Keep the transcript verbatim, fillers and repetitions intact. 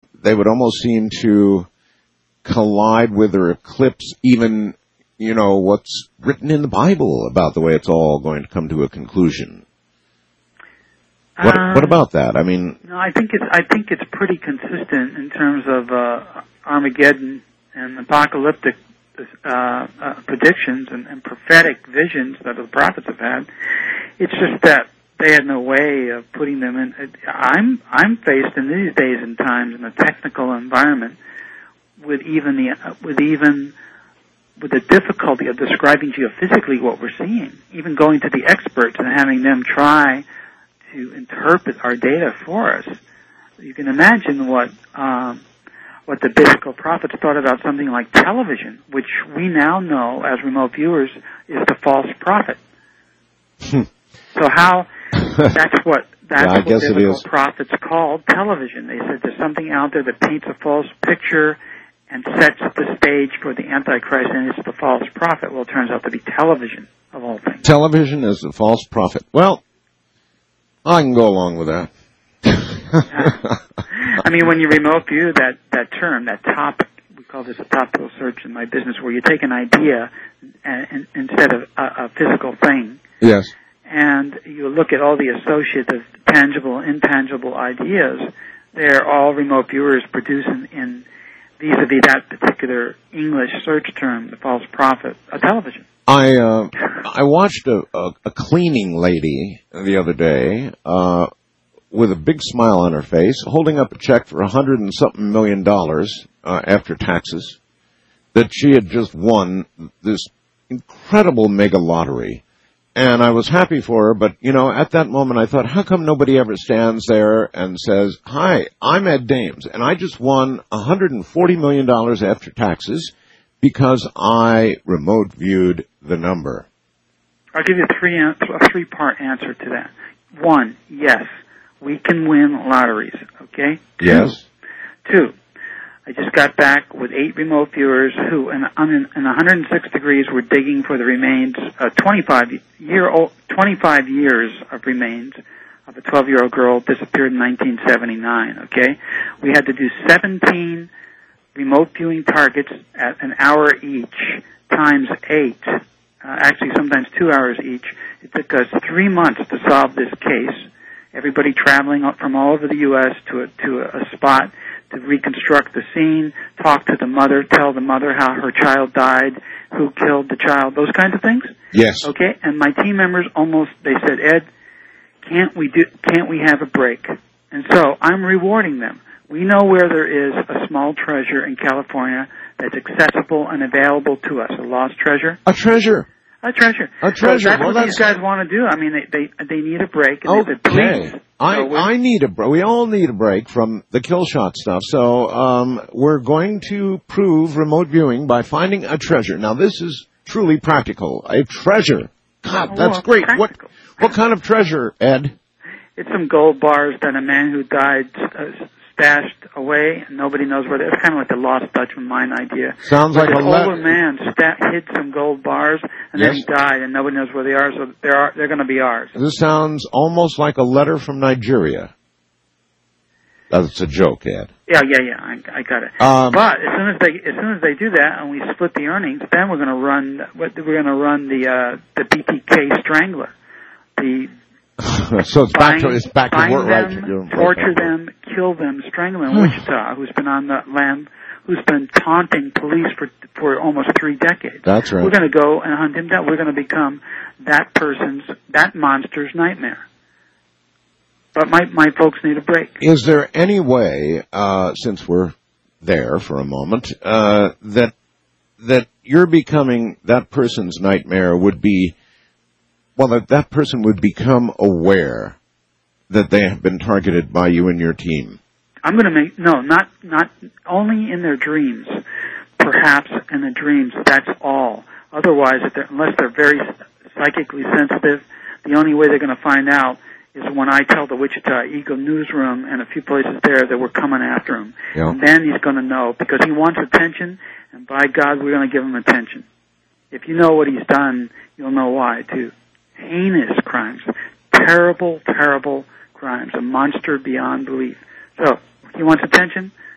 they would almost seem to collide with or eclipse even, you know, what's written in the Bible about the way it's all going to come to a conclusion. What, um, what about that? I mean, no, I think it's I think it's pretty consistent in terms of uh, Armageddon and apocalyptic uh, uh, predictions and, and prophetic visions that the prophets have had. It's just that they had no way of putting them in. I'm I'm faced in these days and times in a technical environment with even the uh, with even with the difficulty of describing geophysically what we're seeing, even going to the experts and having them try to interpret our data for us. You can imagine what um, what the biblical prophets thought about something like television, which we now know as remote viewers is the false prophet. So how that's what that's yeah, I what guess it biblical is. prophets called television. They said there's something out there that paints a false picture and sets the stage for the Antichrist, and it's the false prophet. Well, it turns out to be television, of all things. Television is the false prophet. Well, I can go along with that. I mean, when you remote view that, that term, that topic, we call this a topical search in my business, where you take an idea and, and, instead of a, a physical thing. Yes. And you look at all the associative, tangible, intangible ideas. They're all remote viewers produce in, in vis-a-vis that particular English search term, the false prophet, a television. I uh, I watched a, a, a cleaning lady the other day uh, with a big smile on her face, holding up a check for a hundred and something million dollars uh, after taxes that she had just won this incredible mega lottery. And I was happy for her, but, you know, at that moment I thought, how come nobody ever stands there and says, hi, I'm Ed Dames, and I just won one hundred forty million dollars after taxes because I remote viewed the number. I'll give you a three a three part answer to that. One, yes, we can win lotteries. Okay. Yes. Two, I just got back with eight remote viewers who, in, in, in one hundred six degrees, were digging for the remains, uh, twenty-five year old, twenty-five years of remains of a twelve-year-old girl disappeared in nineteen seventy-nine. Okay, we had to do seventeen remote viewing targets at an hour each, times eight. Uh, actually, sometimes two hours each. It took us three months to solve this case. Everybody traveling up from all over the U S to a, to a, a spot to reconstruct the scene, talk to the mother, tell the mother how her child died, who killed the child, those kinds of things. Yes. Okay, and my team members almost, they said, Ed, can't we do, can't we have a break? And so I'm rewarding them. We know where there is a small treasure in California that's accessible and available to us, a lost treasure. A treasure. A treasure. A treasure. So that's well, what that's... these guys want to do. I mean, they they, they need a break. And okay. They said, please. I, so I need a break. We all need a break from the kill shot stuff. So um, we're going to prove remote viewing by finding a treasure. Now, this is truly practical. A treasure. God, that's well, great. Practical. What what kind of treasure, Ed? It's some gold bars that a man who died uh, stashed away, and nobody knows where they are. It's kind of like the Lost Dutchman mine idea. Sounds Where like this a le- older man sta- hid some gold bars, and yes. then he died, and nobody knows where they are, so they're, are, they're going to be ours. This sounds almost like a letter from Nigeria. That's a joke, Ed. Yeah, yeah, yeah. I, I got it. Um, but as soon as they as soon as they do that, and we split the earnings, then we're going to run. We're going to run the uh, the B T K Strangler. The so it's back find, to it's back to find work, right? them, You're torture right. them, kill them, strangle them. Wichita, who's been on the land, who's been taunting police for for almost three decades. That's right. We're going to go and hunt him down. We're going to become that person's, that monster's nightmare. But my my folks need a break. Is there any way, uh, since we're there for a moment, uh, that that you're becoming that person's nightmare would be, well, that that person would become aware that they have been targeted by you and your team? I'm going to make, no, not not only in their dreams, perhaps in the dreams, that's all. Otherwise, if they're, unless they're very psychically sensitive, the only way they're going to find out is when I tell the Wichita Eagle newsroom and a few places there that we're coming after him. Yeah. And then he's going to know, because he wants attention, and by God, we're going to give him attention. If you know what he's done, you'll know why, too. Heinous crimes. Terrible, terrible crimes. A monster beyond belief. So, he wants attention.